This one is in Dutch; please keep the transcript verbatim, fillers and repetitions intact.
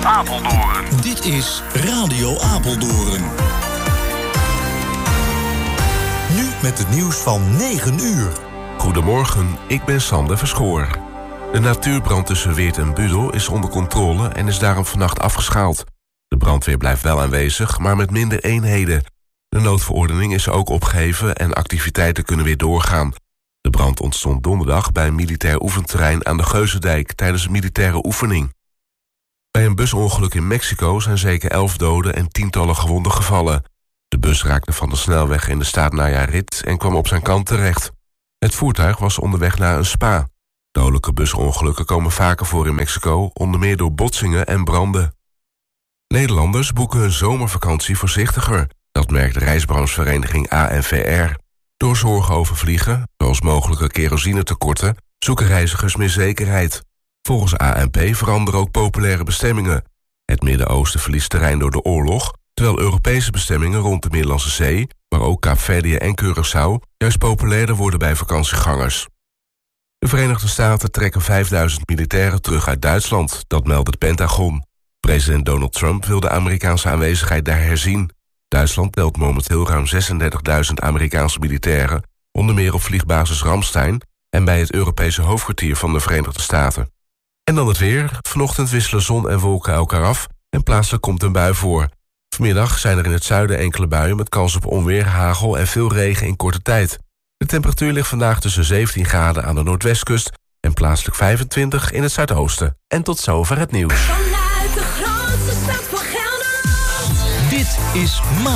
Apeldoorn. Dit is Radio Apeldoorn. Nu met het nieuws van negen uur. Goedemorgen, ik ben Sander Verschoor. De natuurbrand tussen Weert en Budel is onder controle en is daarom vannacht afgeschaald. De brandweer blijft wel aanwezig, maar met minder eenheden. De noodverordening is ook opgeheven en activiteiten kunnen weer doorgaan. De brand ontstond donderdag bij een militair oefenterrein aan de Geuzendijk tijdens een militaire oefening. Bij een busongeluk in Mexico zijn zeker elf doden en tientallen gewonden gevallen. De bus raakte van de snelweg in de staat Nayarit en kwam op zijn kant terecht. Het voertuig was onderweg naar een spa. Dodelijke busongelukken komen vaker voor in Mexico, onder meer door botsingen en branden. Nederlanders boeken hun zomervakantie voorzichtiger. Dat merkt de reisbranchevereniging A N V R. Door zorgen over vliegen, zoals mogelijke kerosinetekorten, zoeken reizigers meer zekerheid. Volgens A N P veranderen ook populaire bestemmingen. Het Midden-Oosten verliest terrein door de oorlog, terwijl Europese bestemmingen rond de Middellandse Zee, maar ook Kaapverdië en Curaçao, juist populairder worden bij vakantiegangers. De Verenigde Staten trekken vijfduizend militairen terug uit Duitsland, dat meldt het Pentagon. President Donald Trump wil de Amerikaanse aanwezigheid daar herzien. Duitsland telt momenteel ruim zesendertigduizend Amerikaanse militairen, onder meer op vliegbasis Ramstein en bij het Europese hoofdkwartier van de Verenigde Staten. En dan het weer. Vanochtend wisselen zon en wolken elkaar af en plaatselijk komt een bui voor. Vanmiddag zijn er in het zuiden enkele buien met kans op onweer, hagel en veel regen in korte tijd. De temperatuur ligt vandaag tussen zeventien graden aan de noordwestkust en plaatselijk vijfentwintig in het zuidoosten. En tot zover het nieuws. Vanuit de grootste stad van Gelderland. Dit is Ma